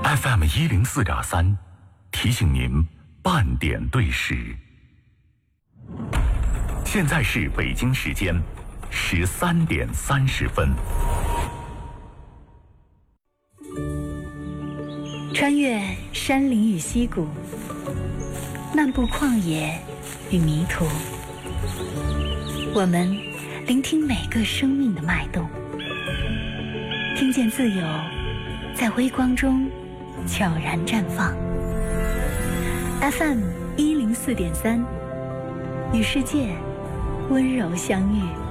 FM104.3，提醒您半点对时。现在是北京时间13点30分。 穿越山林与溪谷，漫步旷野与迷途，我们聆听每个生命的脉动，听见自由在微光中悄然绽放。FM104.3，与世界温柔相遇。